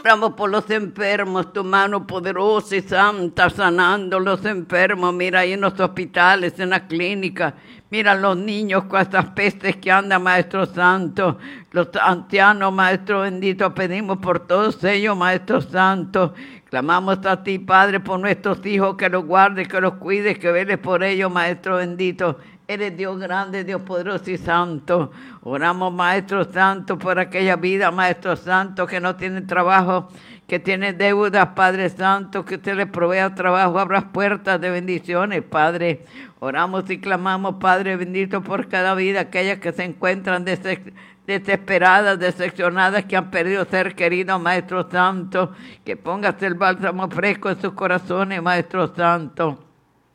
Oramos por los enfermos, tu mano poderosa y santa, sanando los enfermos. Mira ahí en los hospitales, en la clínica. Mira los niños con estas pestes que andan, Maestro Santo. Los ancianos, Maestro bendito, pedimos por todos ellos, Maestro Santo. Clamamos a ti, Padre, por nuestros hijos, que los guardes, que los cuides, que veles por ellos, Maestro bendito. Eres Dios grande, Dios poderoso y santo. Oramos, Maestro Santo, por aquella vida, Maestro Santo, que no tiene trabajo, que tiene deudas, Padre Santo, que usted le provea trabajo, abra puertas de bendiciones, Padre. Oramos y clamamos, Padre bendito, por cada vida, aquellas que se encuentran desesperadas, decepcionadas, que han perdido ser queridos, Maestro Santo, que pongas el bálsamo fresco en sus corazones, Maestro Santo.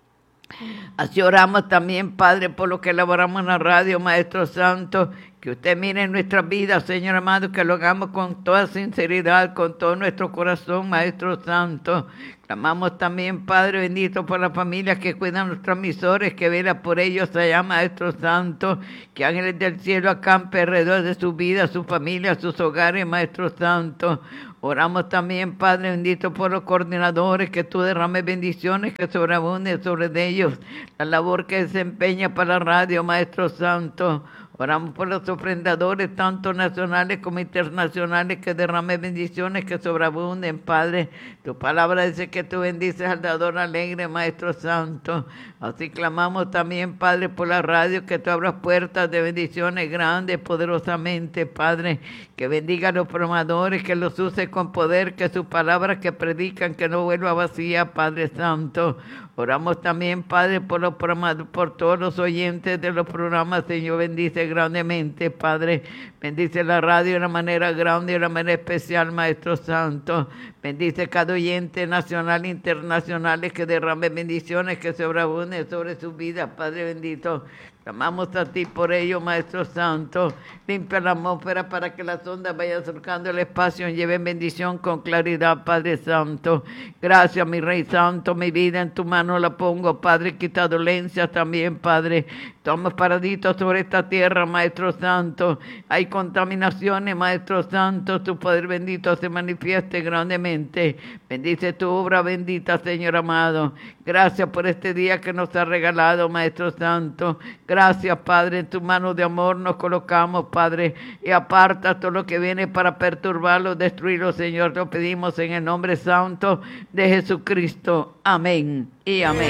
Así oramos también, Padre, por lo que elaboramos en la radio, Maestro Santo, que usted mire en nuestras vidas, Señor amado, que lo hagamos con toda sinceridad, con todo nuestro corazón, Maestro Santo. Clamamos también, Padre bendito, por las familias que cuidan a los transmisores, que vela por ellos allá, Maestro Santo, que ángeles del cielo acampen alrededor de su vida, su familia, sus hogares, Maestro Santo. Oramos también, Padre bendito, por los coordinadores, que tú derrames bendiciones, que sobreabunden sobre ellos, la labor que desempeña para la radio, Maestro Santo. Oramos por los ofrendadores, tanto nacionales como internacionales, que derramen bendiciones, que sobreabunden, Padre. Tu palabra dice que tú bendices al dador alegre, Maestro Santo. Así clamamos también, Padre, por la radio, que tú abras puertas de bendiciones grandes, poderosamente, Padre. Que bendiga a los formadores, que los use con poder, que sus palabras que predican, que no vuelva vacía, Padre Santo. Oramos también, Padre, por todos los oyentes de los programas, Señor, bendice grandemente, Padre. Bendice la radio de una manera grande y de una manera especial, Maestro Santo. Bendice cada oyente nacional e internacional, que derrame bendiciones, que sobreabunden sobre su vida, Padre bendito. Clamamos a ti por ello, Maestro Santo. Limpia la atmósfera para que las ondas vayan surcando el espacio y lleven bendición con claridad, Padre Santo. Gracias, mi Rey Santo. Mi vida en tu mano la pongo, Padre. Quita dolencias también, Padre. Estamos paraditos sobre esta tierra, Maestro Santo. Hay contaminaciones, Maestro Santo. Tu poder bendito se manifieste grandemente. Bendice tu obra bendita, Señor amado. Gracias por este día que nos ha regalado, Maestro Santo. Gracias, Padre. En tu mano de amor nos colocamos, Padre. Y aparta todo lo que viene para perturbarlo, destruirlo, Señor. Te lo pedimos en el nombre santo de Jesucristo. Amén y amén.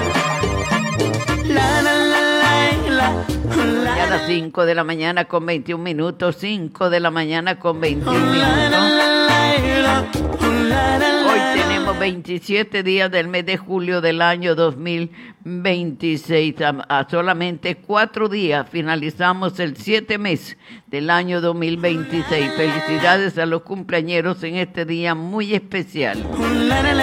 Ya a las 5 de la mañana con 21 minutos, 5 de la mañana con 21 minutos. Hoy tenemos 27 días del mes de julio del año 2026. A solamente 4 días finalizamos el 7 mes del año 2026. Felicidades a los cumpleañeros en este día muy especial.